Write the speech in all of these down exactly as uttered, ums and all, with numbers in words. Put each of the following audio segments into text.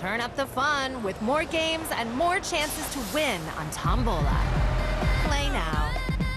Turn up the fun with more games and more chances to win on Tombola. Play now.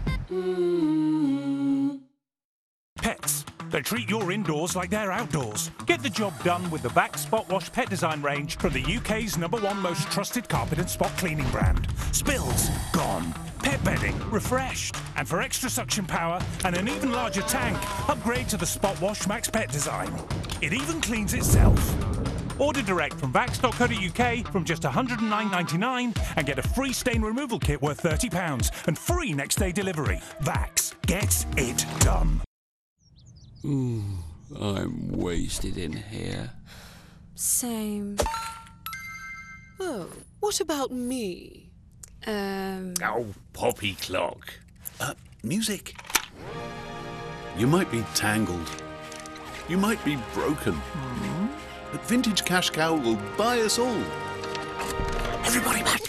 Mm. Pets. They treat your indoors like they're outdoors. Get the job done with the Vax Spot Wash Pet Design range from the U K's number one most trusted carpet and spot cleaning brand. Spills, gone. Pet bedding, refreshed. And for extra suction power and an even larger tank, upgrade to the Spot Wash Max Pet Design. It even cleans itself. Order direct from vax dot co dot U K from just one hundred nine ninety-nine and get a free stain removal kit worth thirty pounds and free next day delivery. Vax gets it done. Mm, I'm wasted in here. Same. Oh, what about me? Um... Oh, poppyclock. Uh, music. You might be tangled. You might be broken. Mm-hmm. But Vintage Cash Cow will buy us all. Everybody back!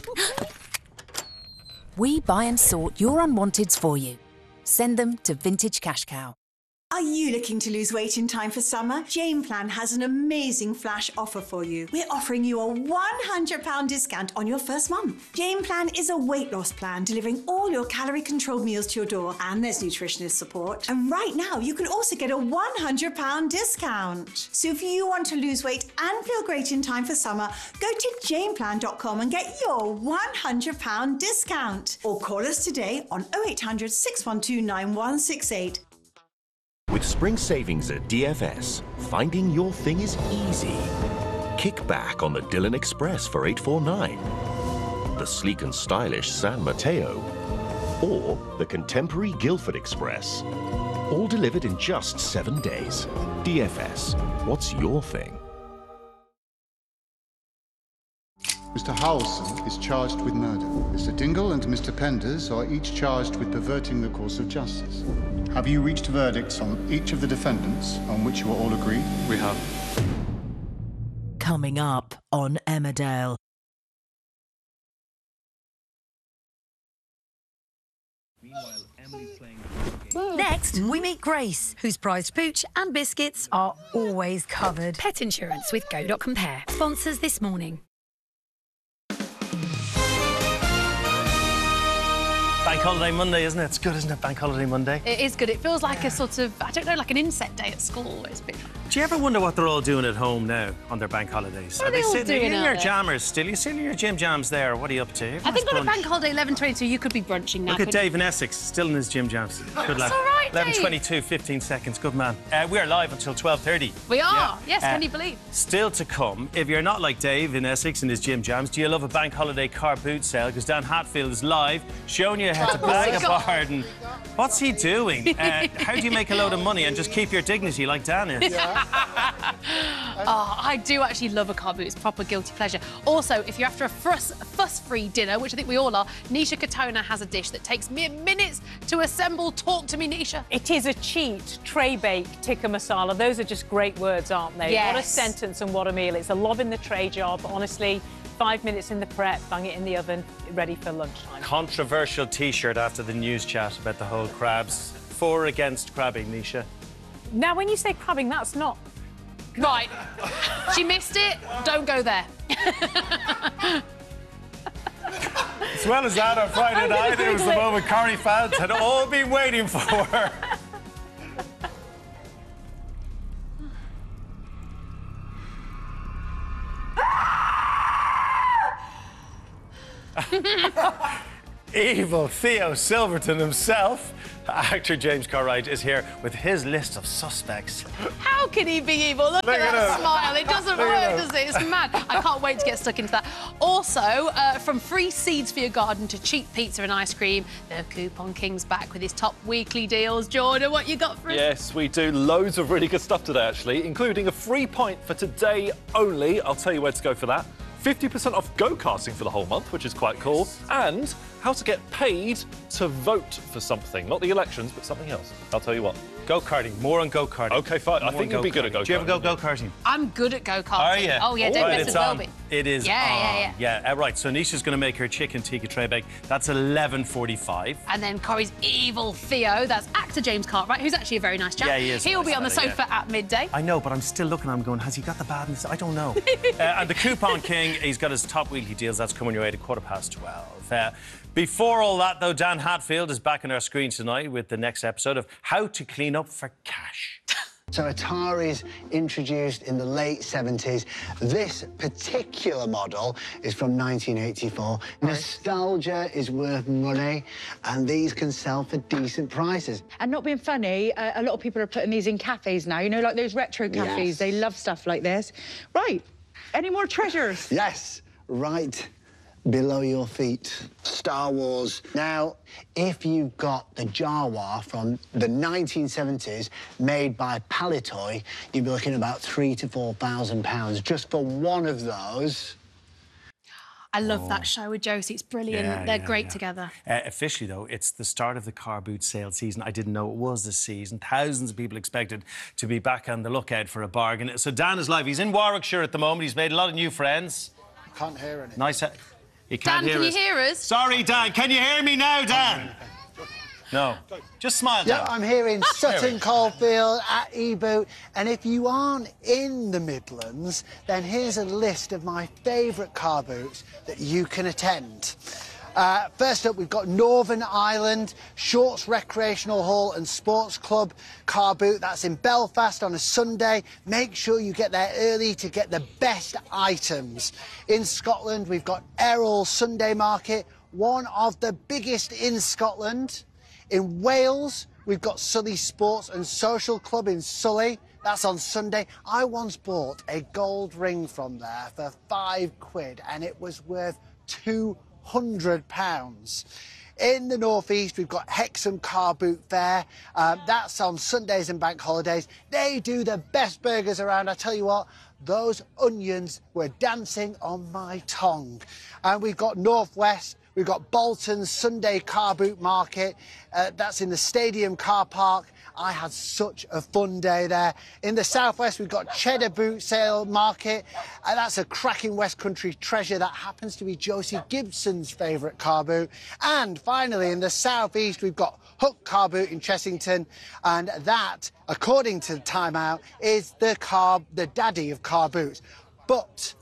We buy and sort your unwanteds for you. Send them to Vintage Cash Cow. Are you looking to lose weight in time for summer? Jane Plan has an amazing flash offer for you. We're offering you a one hundred pound discount on your first month. Jane Plan is a weight loss plan delivering all your calorie-controlled meals to your door, and there's nutritionist support. And right now, you can also get a one hundred pound discount. So if you want to lose weight and feel great in time for summer, go to jane plan dot com and get your one hundred pound discount. Or call us today on oh eight hundred, six one two, nine one six eight. With spring savings at D F S, finding your thing is easy. Kick back on the Dillon Express for eight forty-nine, the sleek and stylish San Mateo, or the contemporary Guildford Express. All delivered in just seven days. D F S, what's your thing? Mister Howelson is charged with murder. Mister Dingle and Mister Penders are each charged with perverting the course of justice. Have you reached verdicts on each of the defendants on which you are all agreed? We have. Coming up on Emmerdale. Meanwhile, Emily's playing. Next, we meet Grace, whose prized pooch and biscuits are always covered. Pet insurance with Go dot Compare. Sponsors this morning. Bank Holiday Monday, isn't it? It's good, isn't it? Bank Holiday Monday. It is good. It feels like a sort of, I don't know, like an inset day at school. It's a bit... Do you ever wonder what they're all doing at home now on their bank holidays? What are, are they, they all sitting doing in your there? jammers still? You still in your gym jams there? What are you up to? I think on a bank holiday eleven twenty-two you could be brunching now. Look at Dave in Essex, still in his gym jams. Good lad. That's all right, eleven twenty-two, fifteen seconds. Good man. Uh, we are live until twelve thirty. We are. Yeah. Yes, uh, can you believe? Still to come. If you're not like Dave in Essex in his gym jams, do you love a bank holiday car boot sale? Because Dan Hatfield is live, showing you how to bag a bargain. What's he doing? Uh, how do you make a load of money and just keep your dignity like Dan is? Yeah. Oh, I do actually love a car boot. It's proper guilty pleasure. Also, if you're after a fuss, fuss-free dinner, which I think we all are, Nisha Katona has a dish that takes mere minutes to assemble. Talk to me, Nisha. It is a cheat, tray bake, tikka masala. Those are just great words, aren't they? Yes. What a sentence and what a meal. It's a lob in the tray job, honestly. Five minutes in the prep, bang it in the oven, ready for lunchtime. Controversial T-shirt after the news chat about the whole crabs. For or against crabbing, Nisha? Now, when you say crabbing, that's not... Right. She missed it. Don't go there. As well as that, on Friday night, it was the moment Corrie fans had all been waiting for. Evil Theo Silverton himself, actor James Cartwright, is here with his list of suspects. How can he be evil? Look, Look at, at that him. smile. It doesn't Look work, does it? It's mad. I can't wait to get stuck into that. Also, uh, from free seeds for your garden to cheap pizza and ice cream, the Coupon King's back with his top weekly deals. Jordan, what you got for us? Yes, we do loads of really good stuff today, actually, including a free point for today only. I'll tell you where to go for that. fifty percent off go-karting for the whole month, which is quite cool. And how to get paid to vote for something. Not the elections, but something else. I'll tell you what. Go-karting. More on go-karting. OK, fine. More I think you'd be good at go-karting. Do you ever go go-karting? I'm good at go-karting. Are you? Oh, yeah, oh, Dave right, Benson it's will on. be. It is. Yeah, ah, yeah, yeah. Yeah, uh, right. So Nisha's going to make her chicken tikka tray bake. That's eleven forty-five. And then Corrie's evil Theo, that's actor James Cartwright, who's actually a very nice chap. Yeah, he is. He'll Nice be on the fella, sofa yeah. at midday. I know, but I'm still looking at him going, has he got the badness? I don't know. uh, and the Coupon King, he's got his top weekly deals. That's coming your way at a quarter past twelve. Uh, before all that, though, Dan Hatfield is back on our screen tonight with the next episode of How to Clean Up for Cash. So Atari's introduced in the late seventies. This particular model is from nineteen eighty-four. Nostalgia is worth money, and these can sell for decent prices. And not being funny, uh, a lot of people are putting these in cafes now. You know, like those retro cafes. Yes. They love stuff like this. Right. Any more treasures? Yes, right below your feet. Star Wars. Now, if you've got the Jawa from the nineteen seventies, made by Palitoy, you'd be looking at about three to four thousand pounds just for one of those. I love that show with Josie. It's brilliant. Yeah, They're yeah, great yeah. together. Uh, officially, though, it's the start of the car boot sale season. I didn't know it was this season. Thousands of people expected to be back on the lookout for a bargain. So Dan is live. He's in Warwickshire at the moment. He's made a lot of new friends. Can't hear anything. Nice. He can't Dan, hear can us. you hear us? Sorry, Dan. Can you hear me now, Dan? No. Just smile, Dan. Yeah, I'm here in Sutton Coldfield at E-Boot, and if you aren't in the Midlands, then here's a list of my favourite car boots that you can attend. Uh, first up, we've got Northern Ireland, Shorts Recreational Hall and Sports Club car boot. That's in Belfast on a Sunday. Make sure you get there early to get the best items. In Scotland, we've got Errol Sunday Market, one of the biggest in Scotland. In Wales, we've got Sully Sports and Social Club in Sully. That's on Sunday. I once bought a gold ring from there for five quid, and it was worth two hundred pounds. In the northeast, we've got Hexham Car Boot Fair. Um, that's on Sundays and bank holidays. They do the best burgers around. I tell you what, those onions were dancing on my tongue. And we've got Northwest. We've got Bolton's Sunday Car Boot Market. Uh, that's in the Stadium Car Park. I had such a fun day there. In the southwest, we've got Cheddar Boot Sale Market. And that's a cracking West Country treasure. That happens to be Josie Gibson's favourite car boot. And finally, in the southeast, we've got Hook Car Boot in Chessington. And that, according to Time Out, is the car, the daddy of car boots. But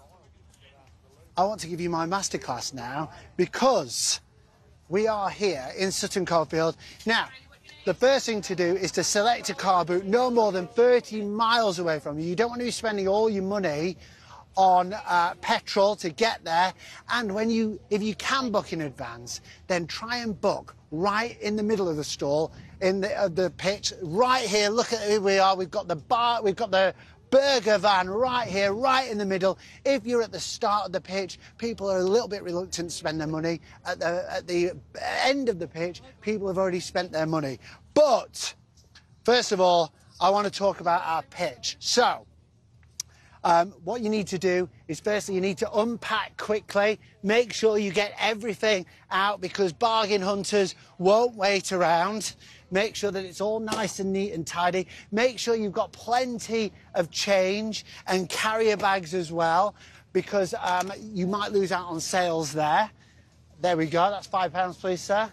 I want to give you my masterclass now, because we are here in Sutton Coldfield. Now, the first thing to do is to select a car boot no more than thirty miles away from you. You don't want to be spending all your money on uh, petrol to get there. And when you, if you can book in advance, then try and book right in the middle of the stall, in the, uh, the pitch, right here. Look at who we are. We've got the bar, we've got the burger van right here, right in the middle. If you're at the start of the pitch, people are a little bit reluctant to spend their money. At the, at the end of the pitch, people have already spent their money. But, first of all, I want to talk about our pitch. So, um, what you need to do is, firstly, you need to unpack quickly. Make sure you get everything out, because bargain hunters won't wait around. Make sure that it's all nice and neat and tidy. Make sure you've got plenty of change and carrier bags as well, because um, you might lose out on sales there. There we go. That's five pounds, please, sir.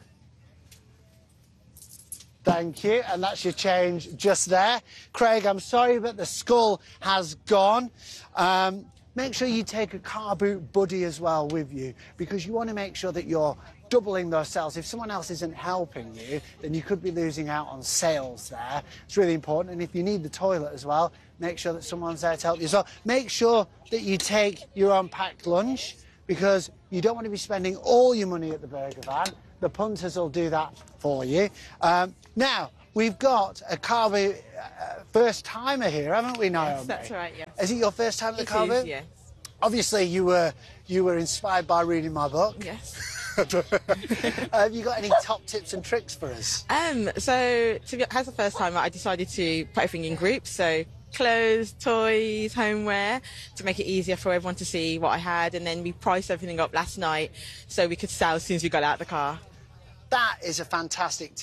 Thank you. And that's your change just there. Craig, I'm sorry, but the skull has gone. Um, make sure you take a car boot buddy as well with you, because you want to make sure that you're doubling those sales. If someone else isn't helping you, then you could be losing out on sales there. It's really important. And if you need the toilet as well, make sure that someone's there to help you as well. Make sure that you take your own packed lunch, because you don't want to be spending all your money at the burger van. The punters will do that for you. Um, now, we've got a car boot uh, first-timer here, haven't we, Naomi? Yes, that's right, yes. Is it your first time at the It car is, boot? yes. Obviously, you were, you were inspired by reading my book. Yes. uh, have you got any top tips and tricks for us? Um, so, to be, as the first time, I decided to put everything in groups. So, clothes, toys, homeware, to make it easier for everyone to see what I had. And then we priced everything up last night so we could sell as soon as we got out of the car. That is a fantastic tip.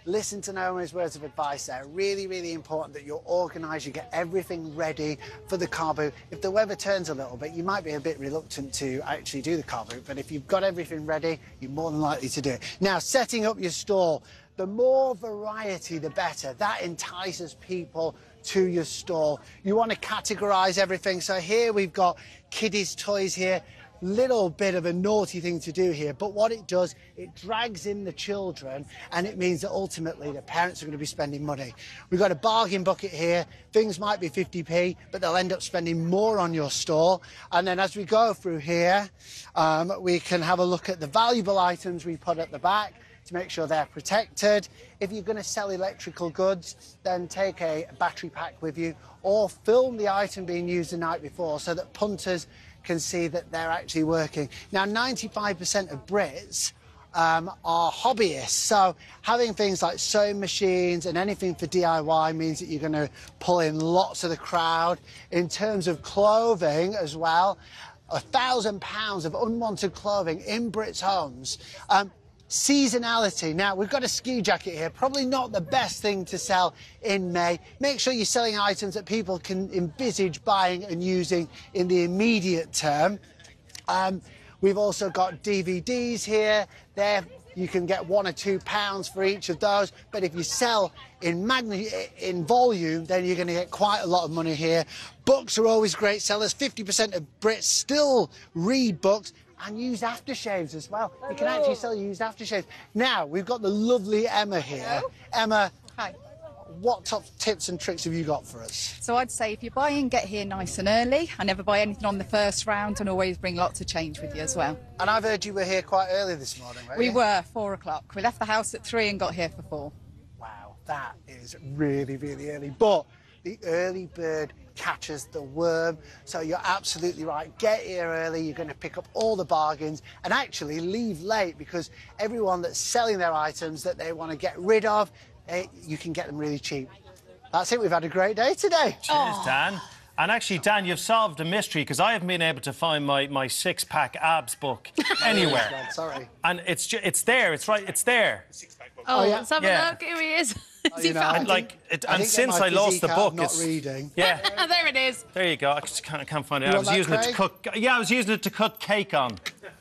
listen to Naomi's words of advice there. Really, really important that you're organised, you get everything ready for the car boot. If the weather turns a little bit, you might be a bit reluctant to actually do the car boot, but if you've got everything ready, you're more than likely to do it. Now, setting up your stall, the more variety, the better. That entices people to your stall. You want to categorise everything. So here we've got kiddies' toys here. Little bit of a naughty thing to do here, but what it does, it drags in the children, and it means that ultimately the parents are going to be spending money. We've got a bargain bucket here. Things might be fifty p, but they'll end up spending more on your stall. And then as we go through here, um, we can have a look at the valuable items we put at the back to make sure they're protected. If you're going to sell electrical goods, then take a battery pack with you, or film the item being used the night before so that punters can see that they're actually working. Now, ninety-five percent of Brits um, are hobbyists, so having things like sewing machines and anything for D I Y means that you're going to pull in lots of the crowd. In terms of clothing as well, a thousand pounds of unwanted clothing in Brits' homes. Um, Seasonality. Now, we've got a ski jacket here, probably not the best thing to sell in May. Make sure you're selling items that people can envisage buying and using in the immediate term. Um, we've also got D V Ds here. There, you can get one or two pounds for each of those, but if you sell in magni in volume, then you're going to get quite a lot of money here. Books are always great sellers. fifty percent of Brits still read books. And used aftershaves as well. You can actually sell used aftershaves. Now, we've got the lovely Emma here. Hello. Emma, hi. What top tips and tricks have you got for us? So I'd say if you're buying, get here nice and early. I never buy anything on the first round and always bring lots of change with you as well. And I've heard you were here quite early this morning, weren't We you? were, four o'clock. We left the house at three and got here for four. Wow, that is really, really early. But the early bird catches the worm, so you're absolutely right. Get here early, you're going to pick up all the bargains, and actually leave late, because everyone that's selling their items that they want to get rid of, eh, you can get them really cheap. That's it, we've had a great day today. Cheers, oh. Dan. And actually, Dan, you've solved a mystery, because I haven't been able to find my, my six-pack abs book anywhere. Oh, God, sorry. And it's ju it's there, it's right, it's there. Oh, Oh, yeah. let's have a Yeah. look. Here he is. Oh, Is he you know, found I him? Like, it, I and think that since my I lost physique the out book, of not it's reading. Yeah, There it is. there you go. I just can't, I can't find it. You I want was that, using it to Craig? cook. Yeah, I was using it to cut cake on.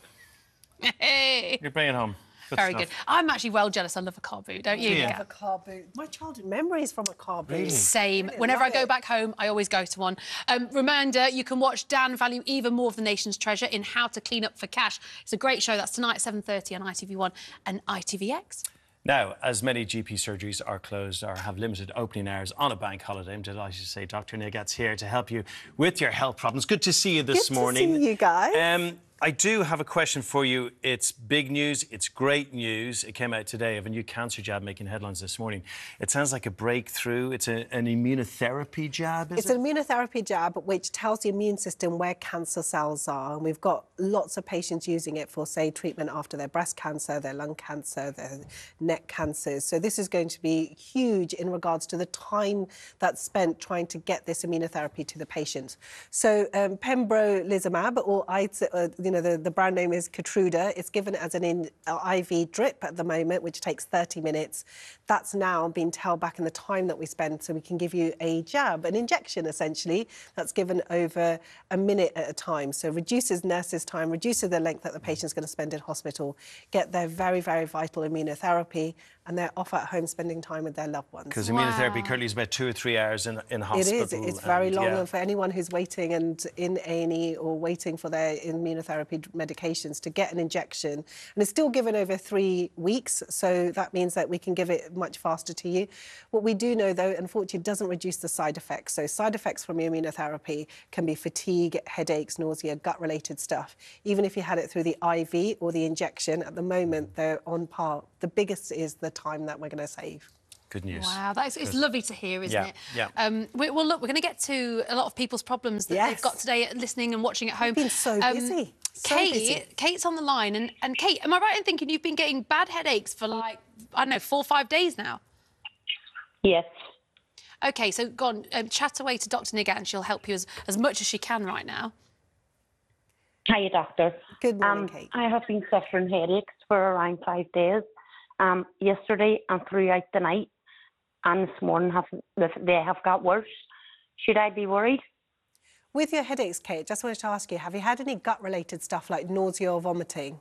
Hey. You're bringing it home. Good Very stuff. good. I'm actually well jealous. I love a car boot, don't you? Yeah. Kat? A car boot. My childhood memories from a car boot. Really? Same. Really Whenever I love go it. back home, I always go to one. Um, reminder, you can watch Dan value even more of the nation's treasure in How to Clean Up for Cash. It's a great show. That's tonight at seven thirty on I T V one and I T V X. Now, as many G P surgeries are closed or have limited opening hours on a bank holiday, I'm delighted to say Doctor Nigat's here to help you with your health problems. Good to see you this Good morning. to see you guys. Um, I do have a question for you. It's big news. It's great news. It came out today of a new cancer jab making headlines this morning. It sounds like a breakthrough. It's a, an immunotherapy jab, is It's it? an immunotherapy jab which tells the immune system where cancer cells are. And we've got lots of patients using it for, say, treatment after their breast cancer, their lung cancer, their neck cancers. So this is going to be huge in regards to the time that's spent trying to get this immunotherapy to the patient. So um, pembrolizumab, or I, uh, you know, the, the brand name is Keytruda. It's given as an in, uh, I V drip at the moment, which takes thirty minutes. That's now been held back in the time that we spend, so we can give you a jab, an injection, essentially, that's given over a minute at a time. So reduces nurses' time, reduces the length that the patient's going to spend in hospital, get their very, very vital immunotherapy, and they're off at home spending time with their loved ones. Because immunotherapy currently is about two or three hours in, in hospital. It is. It's very and, long, yeah. and for anyone who's waiting and in A and E or waiting for their immunotherapy medications to get an injection, and it's still given over three weeks, so that means that we can give it much faster to you. What we do know, though, unfortunately, it doesn't reduce the side effects. So side effects from immunotherapy can be fatigue, headaches, nausea, gut-related stuff. Even if you had it through the I V or the injection, at the moment, they're on par. The biggest is the time that we're going to save. Good news. Wow, that's it's lovely to hear, isn't Yeah, it? yeah. Um, we, well, look, we're going to get to a lot of people's problems that Yes. they've got today, listening and watching at home. We've been so Um, busy. So Kate, busy. Kate's on the line, and, and Kate, am I right in thinking you've been getting bad headaches for like I don't know four or five days now? Yes. Okay, so go on, um, chat away to Doctor Nigat, and she'll help you as, as much as she can right now. Hiya, doctor. Good morning, um, Kate. I have been suffering headaches for around five days, um, yesterday and throughout the night, and this morning have they have got worse. Should I be worried? With your headaches, Kate, just wanted to ask you, have you had any gut-related stuff like nausea or vomiting?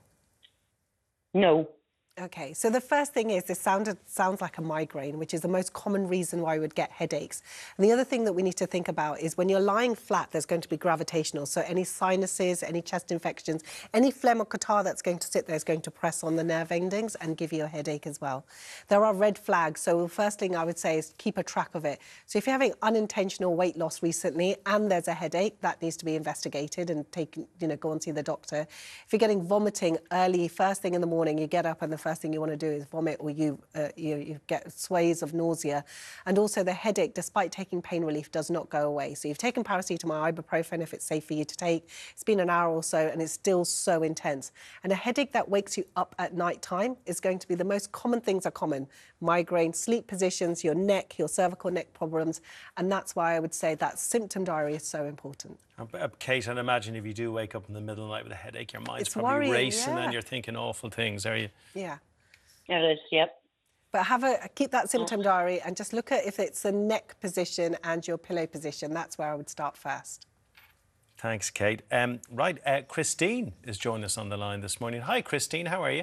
No. Okay, so the first thing is this sounded, sounds like a migraine, which is the most common reason why we would get headaches. And the other thing that we need to think about is when you're lying flat, there's going to be gravitational. So any sinuses, any chest infections, any phlegm or catarrh that's going to sit there is going to press on the nerve endings and give you a headache as well. There are red flags. So the first thing I would say is keep a track of it. So if you're having unintentional weight loss recently and there's a headache, that needs to be investigated and taken, you know, go and see the doctor. If you're getting vomiting early, first thing in the morning, you get up and the first thing you want to do is vomit, or you, uh, you you get sways of nausea. And also the headache, despite taking pain relief, does not go away. So you've taken paracetamol, ibuprofen, if it's safe for you to take. It's been an hour or so and it's still so intense. And a headache that wakes you up at night time is going to be the most common things are common. Migraine, sleep positions, your neck, your cervical neck problems. And that's why I would say that symptom diary is so important. Uh, Kate, I'd imagine if you do wake up in the middle of the night with a headache, your mind's It's probably worrying, racing yeah. and you're thinking awful things, are you? Yeah. It is, yep. But have a keep that symptom diary and just look at if it's the neck position and your pillow position. That's where I would start first. Thanks, Kate. Um, right, uh, Christine is joining us on the line this morning. Hi, Christine, how are you?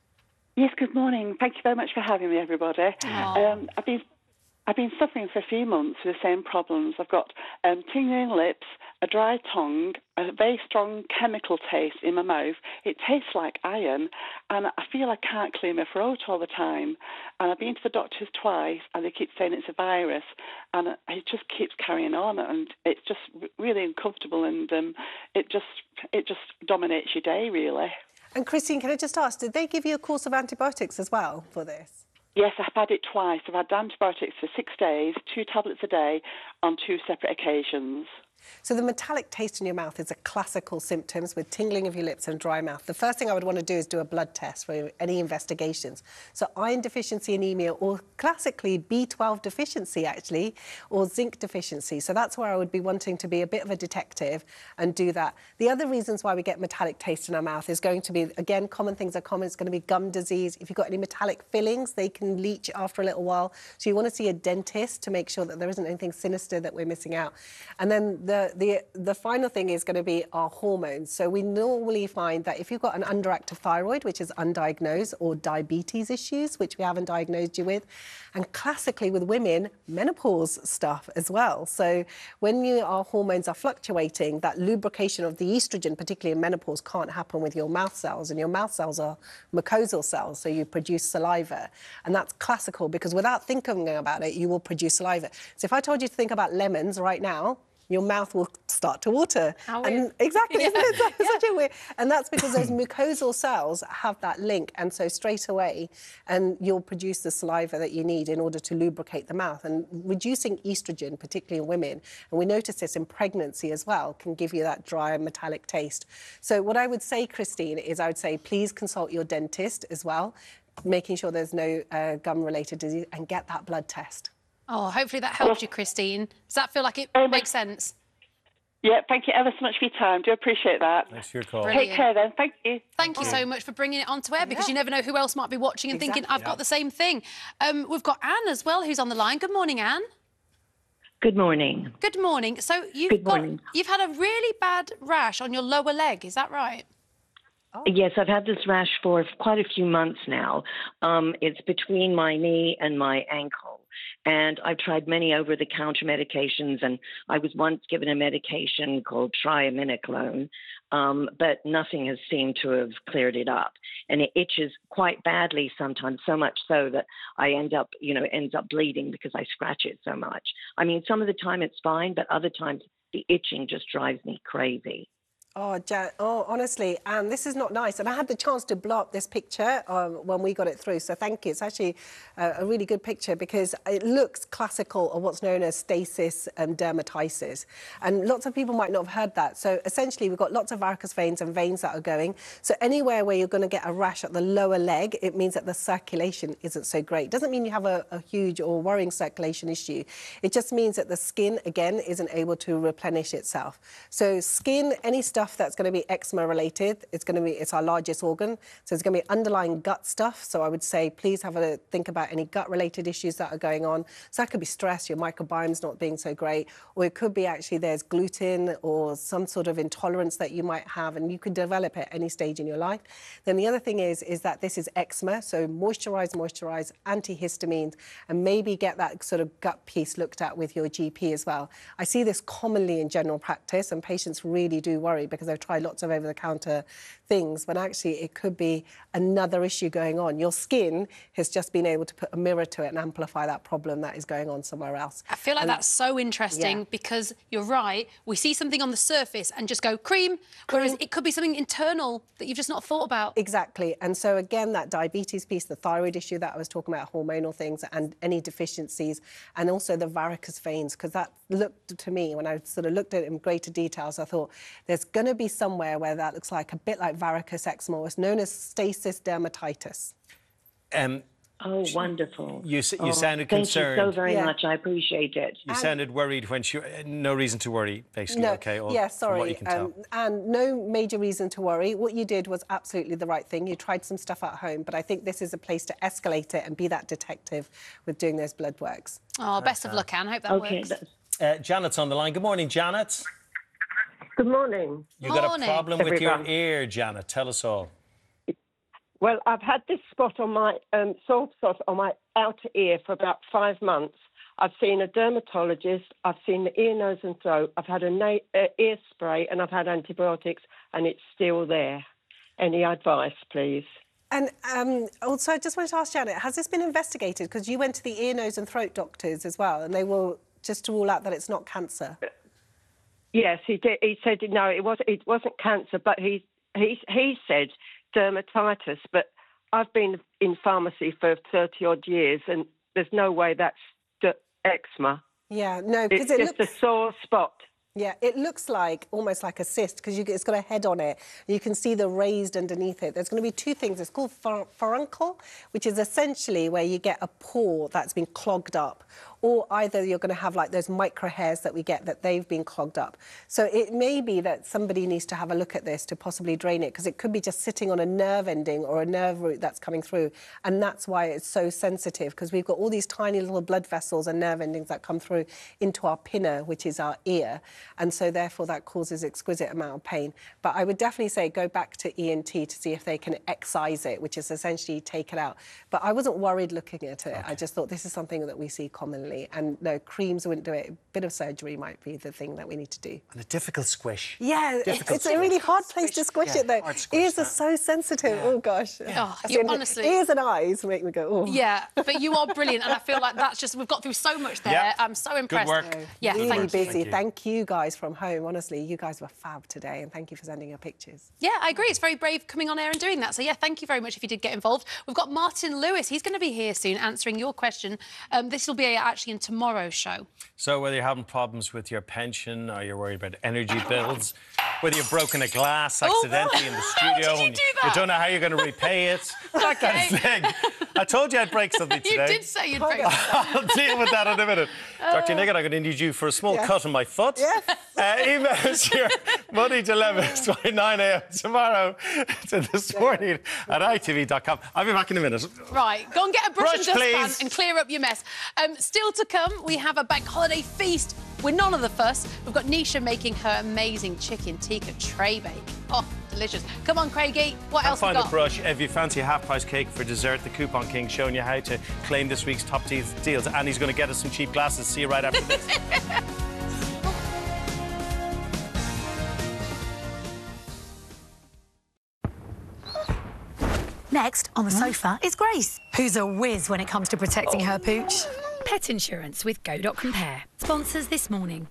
Yes, good morning. Thank you very much for having me, everybody. Um, I've been I've been suffering for a few months with the same problems. I've got um, tingling lips, a dry tongue, a very strong chemical taste in my mouth. It tastes like iron, and I feel I can't clear my throat all the time. And I've been to the doctors twice, and they keep saying it's a virus, and it just keeps carrying on, and it's just really uncomfortable, and um, it just it just dominates your day, really. And Christine, can I just ask, did they give you a course of antibiotics as well for this? Yes, I've had it twice. I've had antibiotics for six days, two tablets a day, on two separate occasions. So the metallic taste in your mouth is a classical symptoms with tingling of your lips and dry mouth. The first thing I would want to do is do a blood test for any investigations. So iron deficiency anemia, or classically B twelve deficiency actually, or zinc deficiency. So that's where I would be wanting to be a bit of a detective and do that. The other reasons why we get metallic taste in our mouth is going to be, again, common things are common. It's going to be gum disease. If you've got any metallic fillings, they can leach after a little while. So you want to see a dentist to make sure that there isn't anything sinister that we're missing out. And then the The, the, the final thing is going to be our hormones. So we normally find that if you've got an underactive thyroid, which is undiagnosed, or diabetes issues, which we haven't diagnosed you with, and classically with women, menopause stuff as well. So when you, our hormones are fluctuating, that lubrication of the estrogen, particularly in menopause, can't happen with your mouth cells. And your mouth cells are mucosal cells, so you produce saliva. And that's classical, because without thinking about it, you will produce saliva. So if I told you to think about lemons right now, your mouth will start to water. How and weird. exactly, Yeah. isn't it? That's such a weird. And that's because those mucosal cells have that link, and so straight away, and you'll produce the saliva that you need in order to lubricate the mouth. And reducing estrogen, particularly in women, and we notice this in pregnancy as well, can give you that dry and metallic taste. So what I would say, Christine, is I would say please consult your dentist as well, making sure there's no uh, gum-related disease, and get that blood test. Oh, hopefully that helped you, Christine. Does that feel like it Um, makes sense? Yeah, thank you ever so much for your time. Do appreciate that. Thanks for your call. Brilliant. Take care then. Thank you. Thank you so much for bringing it onto air, because you never know who else might be watching and thinking, I've got the same thing. Um, we've got Anne as well, who's on the line. Good morning, Anne. Good morning. Good morning. So you've Good got morning. you've had a really bad rash on your lower leg, is that right? Yes, I've had this rash for quite a few months now. Um, it's between my knee and my ankle. And I've tried many over-the-counter medications, and I was once given a medication called triamcinolone, um, but nothing has seemed to have cleared it up. And it itches quite badly sometimes, so much so that I end up, you know, ends up bleeding because I scratch it so much. I mean, some of the time it's fine, but other times the itching just drives me crazy. Oh, Jan, oh, honestly, Anne, this is not nice. And I had the chance to blow up this picture um, when we got it through, so thank you. It's actually a, a really good picture because it looks classical of what's known as stasis and dermatitis. And lots of people might not have heard that. So essentially, we've got lots of varicose veins and veins that are going. So anywhere where you're going to get a rash at the lower leg, it means that the circulation isn't so great. Doesn't mean you have a, a huge or worrying circulation issue. It just means that the skin, again, isn't able to replenish itself. So skin, any stuff stuff that's going to be eczema related. It's going to be, it's our largest organ. So it's going to be underlying gut stuff. So I would say, please have a think about any gut related issues that are going on. So that could be stress, your microbiome's not being so great, or it could be actually there's gluten or some sort of intolerance that you might have, and you could develop at any stage in your life. Then the other thing is, is that this is eczema. So moisturize, moisturize, antihistamines, and maybe get that sort of gut piece looked at with your G P as well. I see this commonly in general practice, and patients really do worry because they've tried lots of over-the-counter things, but actually it could be another issue going on. Your skin has just been able to put a mirror to it and amplify that problem that is going on somewhere else. I feel like and, that's so interesting yeah. because you're right, we see something on the surface and just go cream, whereas it could be something internal that you've just not thought about. Exactly. And so again, that diabetes piece, the thyroid issue that I was talking about, hormonal things and any deficiencies, and also the varicose veins, because that looked to me, when I sort of looked at it in greater details, I thought there's going to be somewhere where that looks like a bit like varicose eczema. It's known as stasis dermatitis. Um, oh, wonderful. You, you oh, sounded thank concerned. Thank you so very yeah. much. I appreciate it. You sounded worried when she... No reason to worry, basically, no, OK? Or yeah, sorry. From what you can tell. Um, and no major reason to worry. What you did was absolutely the right thing. You tried some stuff at home, but I think this is a place to escalate it and be that detective with doing those blood works. Oh, best of luck, Anne. I hope that okay, works. Uh, Janet's on the line. Good morning, Janet. Good morning. You've got a problem with your ear, Janet. Tell us all. Well, I've had this spot on my um, sore spot on my outer ear for about five months. I've seen a dermatologist. I've seen the ear, nose, and throat. I've had a na- uh, ear spray, and I've had antibiotics, and it's still there. Any advice, please? And um, also, I just wanted to ask Janet, has this been investigated? Because you went to the ear, nose, and throat doctors as well, and they will just to rule out that it's not cancer. Yes, he did. He said no, it was it wasn't cancer, but he he he said dermatitis. But I've been in pharmacy for thirty odd years, and there's no way that's d- eczema. Yeah, no, because it's it just looks a sore spot. Yeah, it looks like almost like a cyst because it's got a head on it. You can see the raised underneath it. There's going to be two things. It's called fur- furuncle, which is essentially where you get a pore that's been clogged up, or either you're going to have like those micro hairs that we get that they've been clogged up. So it may be that somebody needs to have a look at this to possibly drain it because it could be just sitting on a nerve ending or a nerve root that's coming through, and that's why it's so sensitive because we've got all these tiny little blood vessels and nerve endings that come through into our pinna, which is our ear. And so, therefore, that causes exquisite amount of pain. But I would definitely say go back to E N T to see if they can excise it, which is essentially take it out. But I wasn't worried looking at it. Okay. I just thought this is something that we see commonly. And no, creams wouldn't do it. A bit of surgery might be the thing that we need to do. And a difficult squish. Yeah, difficult it's a really hard place to squish yeah, it, though. Ears are so sensitive. Yeah. Oh, gosh. Yeah. Oh, you honestly... Ears and eyes make me go, oh. Yeah, but you are brilliant. And I feel like that's just... We've got through so much there. Yeah. I'm so impressed. Good work. Yeah, really thank busy. you. Thank you guys from home. Honestly, you guys were fab today, and thank you for sending your pictures. Yeah, I agree. It's very brave coming on air and doing that. So, yeah, thank you very much if you did get involved. We've got Martin Lewis. He's going to be here soon answering your question. Um, this will be actually in tomorrow's show. So whether you're having problems with your pension or you're worried about energy bills, whether you've broken a glass accidentally oh, in the studio how did you and do that? you don't know how you're going to repay it, that okay. kind of thing. I told you I'd break something today. You did say you'd break something. I'll deal with that in a minute. Uh, Doctor Niggott, I'm going to need you for a small yeah. cut on my foot. Yes. Uh, email us your money dilemmas by nine a m tomorrow to this morning at i t v dot com. I'll be back in a minute. Right, go and get a brush, brush and please. dustpan and clear up your mess. Um, still to come, we have a bank holiday feast with none of the fuss. We've got Nisha making her amazing chicken tikka tray bake. Oh, delicious. Come on, Craigie, what I'll else we find got? a brush. If you fancy a half-price cake for dessert, the Coupon King showing you how to claim this week's top deals. And he's going to get us some cheap glasses. See you right after this. Next, on the sofa, is Grace, who's a whiz when it comes to protecting her pooch. Pet insurance with Go dot Compare. Sponsors this morning.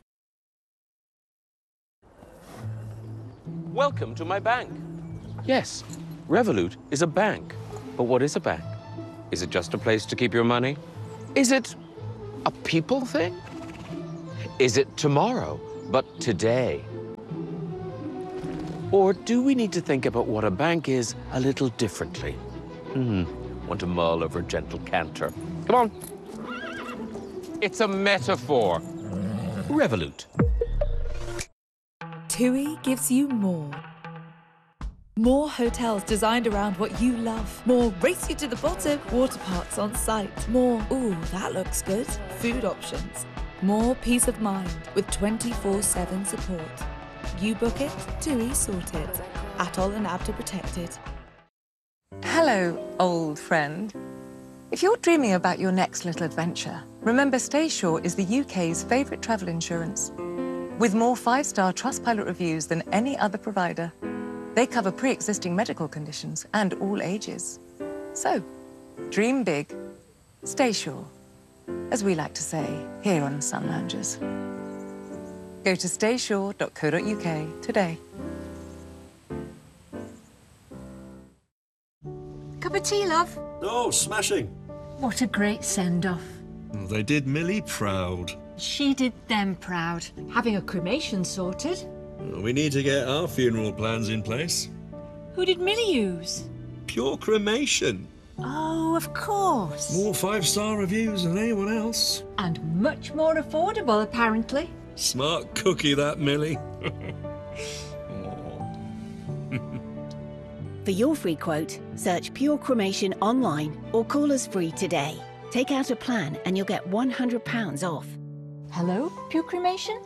Welcome to my bank. Yes, Revolut is a bank. But what is a bank? Is it just a place to keep your money? Is it a people thing? Is it tomorrow, but today? Or do we need to think about what a bank is a little differently? Hmm, want to mull over a gentle canter. Come on. It's a metaphor. Revolut. TUI gives you more. More hotels designed around what you love. More race you to the bottom, water parks on site. More, ooh, that looks good, food options. More peace of mind with twenty-four seven support. You book it, TUI sort it. Atoll and ABTA protected. Hello, old friend. If you're dreaming about your next little adventure, remember StaySure is the U K's favourite travel insurance. With more five-star Trustpilot reviews than any other provider. They cover pre-existing medical conditions and all ages. So, dream big, stay sure, as we like to say here on Sun Loungers. Go to stay sure dot co dot U K today. Cup of tea, love. Oh, smashing. What a great send-off. They did Millie proud. She did them proud. Having a cremation sorted. We need to get our funeral plans in place. Who did Millie use? Pure cremation. Oh, of course. More five-star reviews than anyone else. And much more affordable, apparently. Smart cookie, that Millie. For your free quote, search Pure Cremation online or call us free today. Take out a plan and you'll get one hundred pounds off. Hello, Pure Cremation?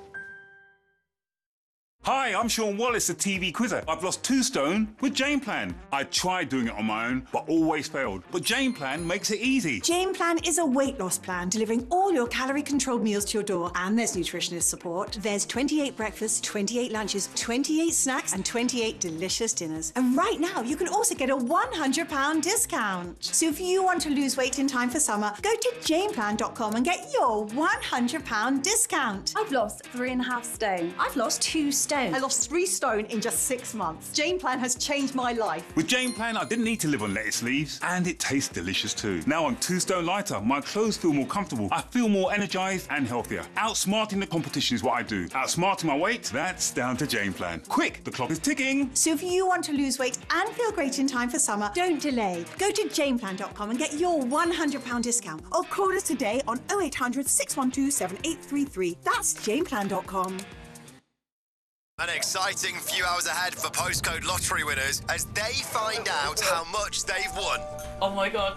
Hi, I'm Sean Wallace, the T V quizzer. I've lost two stone with Jane Plan. I tried doing it on my own, but always failed. But Jane Plan makes it easy. Jane Plan is a weight loss plan delivering all your calorie-controlled meals to your door, and there's nutritionist support. There's twenty-eight breakfasts, twenty-eight lunches, twenty-eight snacks, and twenty-eight delicious dinners. And right now, you can also get a one hundred pound discount. So if you want to lose weight in time for summer, go to jane plan dot com and get your one hundred pound discount. I've lost three and a half stone. I've lost two stone. I lost three stone in just six months. Jane Plan has changed my life. With Jane Plan, I didn't need to live on lettuce leaves, and it tastes delicious too. Now I'm two stone lighter. My clothes feel more comfortable. I feel more energized and healthier. Outsmarting the competition is what I do. Outsmarting my weight, that's down to Jane Plan. Quick, the clock is ticking. So if you want to lose weight and feel great in time for summer, don't delay. Go to jane plan dot com and get your one hundred pound discount. Or call us today on oh eight hundred, six one two, seven eight three three. That's jane plan dot com. An exciting few hours ahead for postcode lottery winners as they find out how much they've won. Oh my god.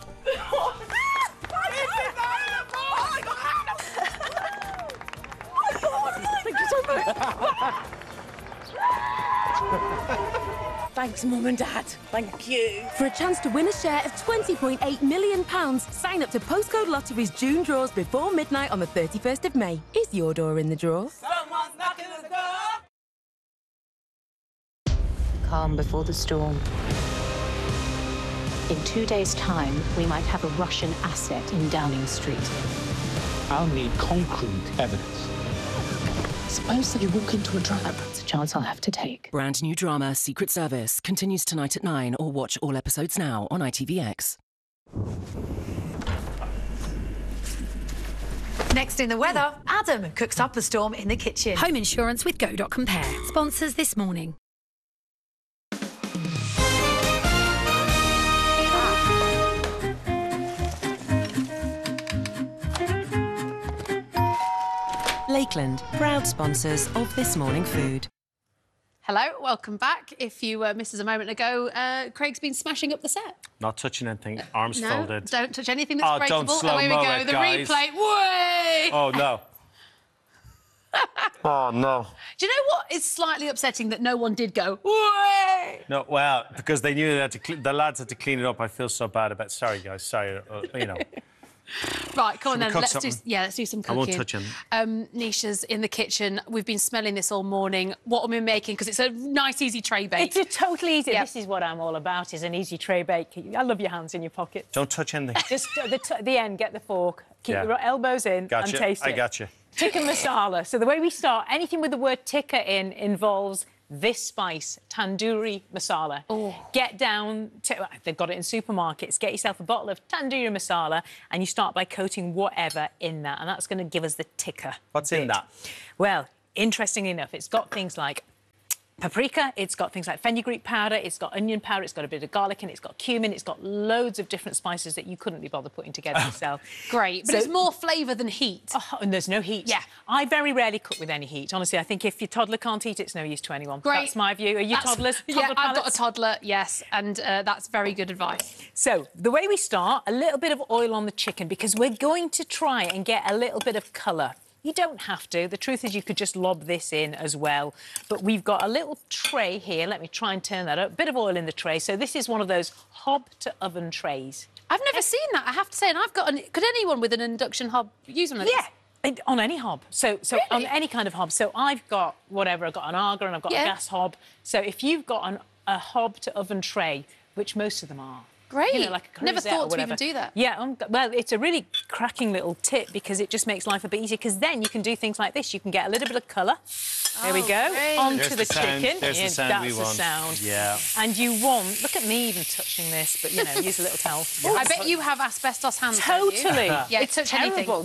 Thank you so much. Thanks, Mum and Dad. Thank you. For a chance to win a share of twenty point eight million pounds, sign up to Postcode Lottery's June draws before midnight on the thirty-first of May. Is your door in the draw? Someone's knocking at the door. Calm before the storm. In two days' time, we might have a Russian asset in Downing Street. I'll need concrete evidence. Suppose that you walk into a trap. That's a chance I'll have to take. Brand new drama, Secret Service, continues tonight at nine, or watch all episodes now on I T V X. Next in the weather, Adam cooks up a storm in the kitchen. Home insurance with Go dot Compare. Sponsors this morning. Lakeland, proud sponsors of This Morning Food. Hello, welcome back. If you uh, missed us a moment ago, uh, Craig's been smashing up the set. Not touching anything, arms no, folded. Don't touch anything that's Oh, breakable. don't slow-mo Away we go, it, the guys. replay. Way! Oh, no. Oh, no. Do you know what is slightly upsetting? That no one did go, way! No, well, because they knew they had to cle- the lads had to clean it up. I feel so bad about. Sorry, guys. Sorry, uh, you know. Right, come on Should we then. cook Let's do. something? Yeah, let's do some I cooking. won't touch him. Um, Nisha's in the kitchen. We've been smelling this all morning. What are we making? Because it's a nice, easy tray bake. It's a totally easy. Yeah. This is what I'm all about. Is an easy tray bake. I love your hands in your pockets. Don't touch anything. Just at the, t- the end, get the fork, keep Yeah. your elbows in, Gotcha. and taste it. I got you. Tikka masala. So the way we start, anything with the word tikka in involves this spice, tandoori masala. Oh. Get down to, they've got it in supermarkets, get yourself a bottle of tandoori masala and you start by coating whatever in that, and that's going to give us the tikka. What's bit. in that? Well, interestingly enough, it's got things like paprika, it's got things like fenugreek powder, it's got onion powder, it's got a bit of garlic in it, it's got cumin, it's got loads of different spices that you couldn't be bothered putting together yourself. Great, but So- it's more flavour than heat. Oh, and there's no heat. Yeah. I very rarely cook with any heat. Honestly, I think if your toddler can't eat it, it's no use to anyone. Great. That's my view. Are you That's- toddlers? Yeah, Toddler I've got a palates? toddler, yes, and uh, that's very good advice. So, the way we start, a little bit of oil on the chicken because we're going to try and get a little bit of colour. You don't have to. The truth is you could just lob this in as well. But we've got a little tray here. Let me try and turn that up. A bit of oil in the tray. So this is one of those hob to oven trays. I've never seen that, I have to say, and I've got an... Could anyone with an induction hob use one of these? Yeah. And on any hob, so so Really? on any kind of hob. So I've got whatever, I've got an Arga and I've got Yeah. a gas hob. So if you've got an, a hob to oven tray, which most of them are, Great. you know, like a Never Creuset thought or to whatever. even do that. Yeah, um, well, it's a really cracking little tip because it just makes life a bit easier. Because then you can do things like this. You can get a little bit of colour. There we Oh, go. great. Onto There's the, the sound. chicken. There's the Yeah, sound that's we the want. sound. Yeah. And you want. Look at me even touching this, but you know, use a little towel. I bet you have asbestos hands. don't you? Totally. Yeah, It's touch anything. terrible.